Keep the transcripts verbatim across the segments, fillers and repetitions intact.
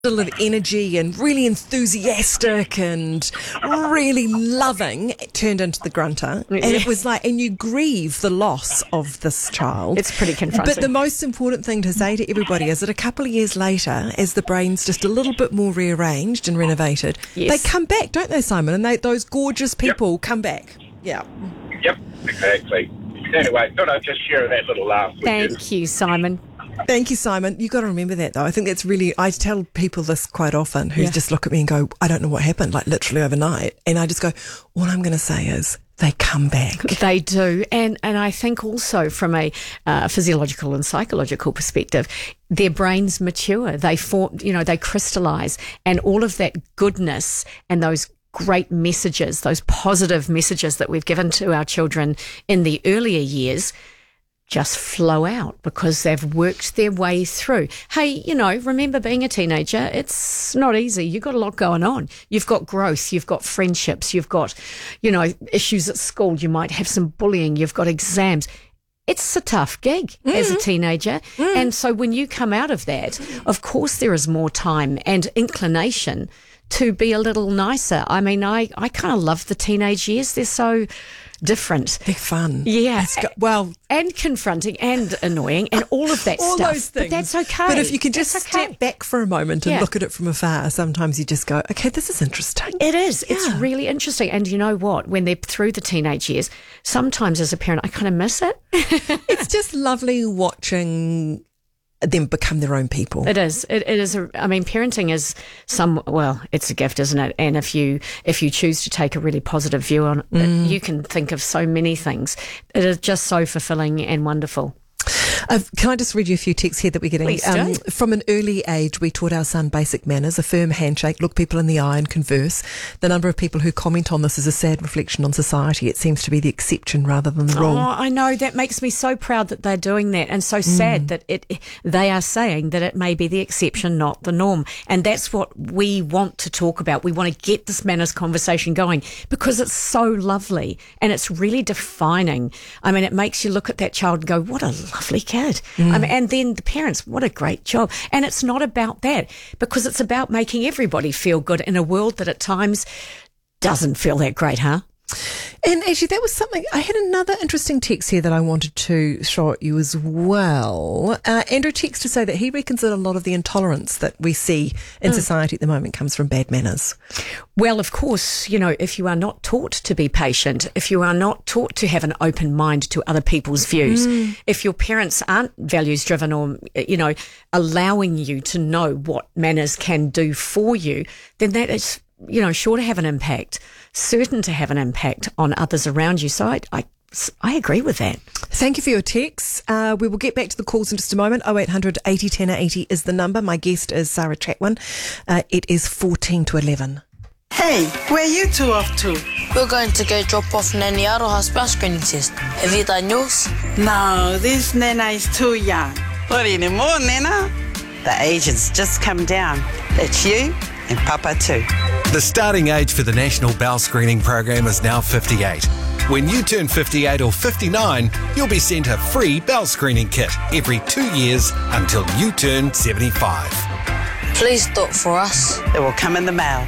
full of energy and really enthusiastic and really loving, it turned into the grunter. And it was like, and you grieve the loss of this child. It's pretty confronting. But the most important thing to say to everybody is that a couple of years later, as the brain's just a little bit more rearranged and renovated, Yes. they come back, don't they, Simon? And they, those gorgeous people yep. come back. Yeah. Yep, exactly. Anyway, thought I'd just share that little laugh with Thank you, Simon. Thank you, Simon. You've got to remember that, though. I think that's really, I tell people this quite often who Yeah. just look at me and go, I don't know what happened, like literally overnight. And I just go, all I'm going to say is they come back. They do. And and I think also from a uh, physiological and psychological perspective, their brains mature. They form, you know, they crystallise. And all of that goodness and those great messages, those positive messages that we've given to our children in the earlier years just flow out because they've worked their way through. Hey, you know, remember being a teenager, it's not easy. You've got a lot going on. You've got growth, you've got friendships, you've got, you know, issues at school. You might have some bullying, you've got exams. It's a tough gig mm-hmm. as a teenager. Mm. And so when you come out of that, of course there is more time and inclination to be a little nicer. I mean, I, I kind of love the teenage years. They're so different. They're fun. Yeah. Go- well, and confronting and annoying and all of that all stuff. those things. But that's okay. But if you can just That's okay. step back for a moment and Yeah. look at it from afar, sometimes you just go, okay, this is interesting. It is. It's Yeah. really interesting. And you know what? When they're through the teenage years, sometimes as a parent, I kind of miss it. It's just lovely watching them become their own people. It is. It, it is. A, I mean, parenting is some. Well, it's a gift, isn't it? And if you if you choose to take a really positive view on it, Mm. you can think of so many things. It is just so fulfilling and wonderful. Uh, can I just read you a few texts here that we're getting? Please do. From an early age, we taught our son basic manners, a firm handshake, look people in the eye and converse. The number of people who comment on this is a sad reflection on society. It seems to be the exception rather than the rule. Oh, I know. That makes me so proud that they're doing that, and so sad mm. that it they are saying that it may be the exception, not the norm. And that's what we want to talk about. We want to get this manners conversation going because it's so lovely and it's really defining. I mean, it makes you look at that child and go, what a lovely kid. Mm. I mean, and then the parents, what a great job. And it's not about that because it's about making everybody feel good in a world that at times doesn't feel that great, huh? And actually, that was something, I had another interesting text here that I wanted to throw at you as well. Uh, Andrew texted to say that he reckons that a lot of the intolerance that we see in mm. society at the moment comes from bad manners. Well, of course, you know, if you are not taught to be patient, if you are not taught to have an open mind to other people's views, mm. if your parents aren't values driven or, you know, allowing you to know what manners can do for you, then that is, you know, sure to have an impact, certain to have an impact on others around you. So I, I, I agree with that. Thank you for your texts. Uh, we will get back to the calls in just a moment. oh eight hundred eighty ten eighty is the number. My guest is Sarah Chatwin. Uh, it is fourteen to eleven. Hey, where are you two off to? We're going to go drop off Nanny Aroha's bell screening test. Have you done yours? No, this Nana is too young. What anymore, Nana? The age has just come down. That's you and Papa too. The starting age for the National Bowel Screening Program is now fifty-eight. When you turn fifty-eight or fifty-nine, you'll be sent a free bowel screening kit every two years until you turn seventy-five. Please do it for us. It will come in the mail.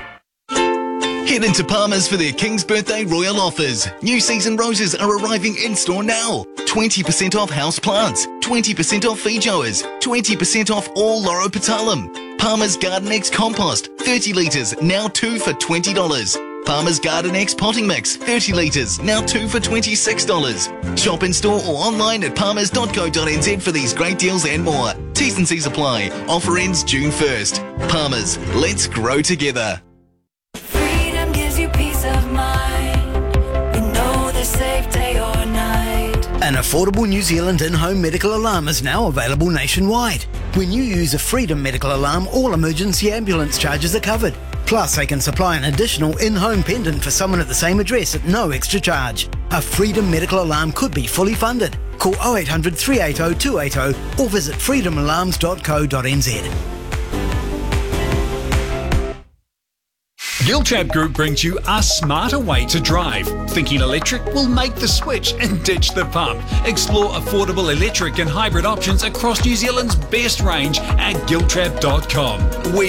Head into Palmer's for their King's Birthday Royal offers. New season roses are arriving in-store now. twenty percent off house plants, twenty percent off feijoas, twenty percent off all Loropetalum. Palmer's Garden X Compost, thirty litres, now two for twenty dollars. Palmer's Garden X Potting Mix, thirty litres, now two for twenty-six dollars. Shop in store or online at palmers dot co dot n z for these great deals and more. T's and C's apply. Offer ends June first. Palmer's, let's grow together. Freedom gives you peace of mind. You know the safe day or night. An affordable New Zealand in-home medical alarm is now available nationwide. When you use a Freedom medical alarm, all emergency ambulance charges are covered. Plus, they can supply an additional in-home pendant for someone at the same address at no extra charge. A Freedom medical alarm could be fully funded. Call oh eight hundred three eight oh two eight oh or visit freedom alarms dot co dot n z. Giltrap Group brings you a smarter way to drive. Thinking electric? Will make the switch and ditch the pump. Explore affordable electric and hybrid options across New Zealand's best range at giltrap dot com.